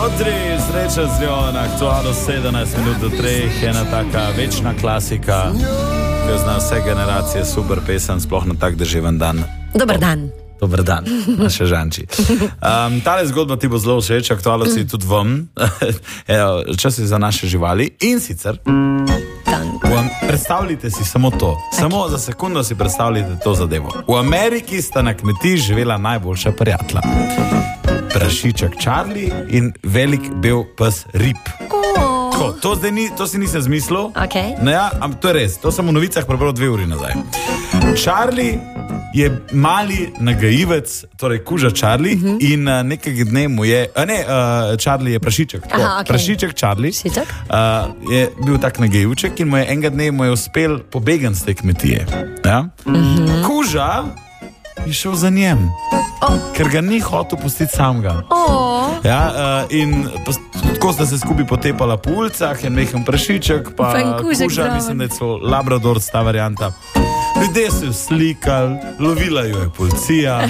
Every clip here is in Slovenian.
Odri, sreča z njo na aktualu 17 minut do 3, ena taka večna klasika, ki jo zna vse generacije, super pesem, sploh na tak deževen dan. Dober dan. Dober dan, še žanči. Tale zgodba ti bo zelo všeč, aktualno si tudi vam. Čas je za naše živali in sicer predstavljite si samo to. Samo za sekundo si predstavljite to zadevo. V Ameriki sta na kmetiji živela najboljša prijatelja. Prašiček Charlie in velik bel pes Rip. Tako, to si nisem zmislil. Okay. No ja, to je res, to sem v novicah prebral 2 uri nazaj. Charlie je mali nagajivec, torej kuža Charlie, in nekega dne mu je... Charlie je prašiček. Tako, okay. Prašiček Charlie je bil tak nagajivček in enega dne mu je uspel pobegati z te kmetije. Ja? Kuža je šel za njem, ker ga ni hotel pustiti samega. Ja, in tako sta se skupaj potepala po ulicah, je nekaj prašiček, pa kuža, mislim, da je celo Labrador, ta varianta. Ljudje so jo slikali, lovila jo je policija,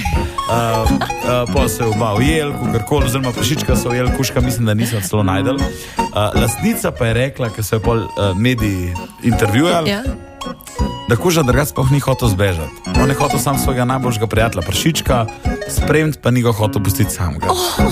pa se je oba ujel, kakorkoli, oziroma prašička so ujel, kužka mislim, da niso celo najdel. Lastnica pa je rekla, ker so jo pol mediji intervjujali, da kuža drugače sploh ni hotel zbežati. On je hotel sam svojega najboljšega prijatelja prašička, spremiti pa ni ga hotel pustiti samega.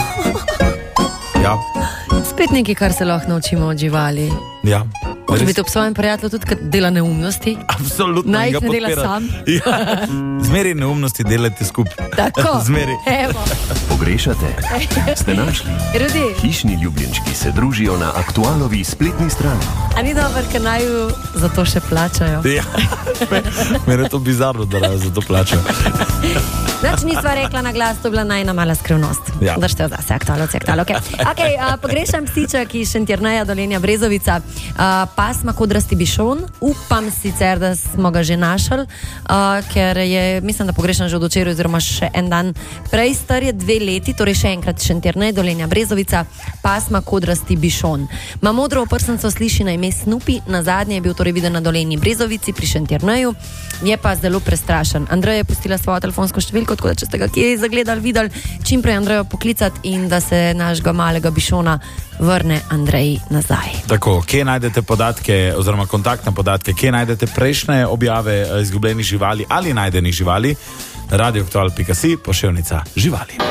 Ja. Spet nekaj, kar se lahko naučimo od živali. Ja. Moraš biti ob svojem prijatelju tudi, kad dela neumnosti. Absolutno. Naj jih ne dela sam. Ja. Zmeri neumnosti delajte skupaj. Tako. Zmeri. Evo. Pogrešate? Ste našli? Rudi. Hišni ljubljenčki se družijo na aktualovi spletni strani. A ni dobro, ker naju za to še plačajo? Ja. Mene je to bizarno, da za to plačajo. Znači nisva rekla na glas, to je bila najna mala skrivnost. Ja. Držite od zase, aktualno. Okay, pogrešam ptiček iz Šentjerneja, Dolenja, Brezovica. Pasma kodrasti bišon. Upam sicer, da smo ga že našli, ker je, mislim, da pogrešam že od včeraj, oziroma še en dan prej, star je 2 leti, torej še enkrat Šentjernej, Dolenja, Brezovica, pasma kodrasti bišon. Ma modro oprsnico sliši na ime Snoopy, na zadnje je bil torej viden na Dolenji Brezovici pri Šentjerneju, je pa zelo prestrašen. Andreja je pustila svojo telefonsko številko, tako da če ste ga kje zagledali, videli, čim prej Andrejo poklicati in da se našega malega bišona vrne Andreji nazaj. Tako, kje najdete podatke oziroma kontaktne podatke, kje najdete prejšnje objave izgubljenih živali ali najdenih živali? radioaktual.si, poševnica živali.